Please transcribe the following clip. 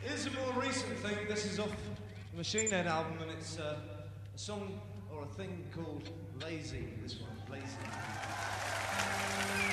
Here's a more recent thing. This is off the Machine Head album, and it's a song or a thing called Lazy. This one, Lazy.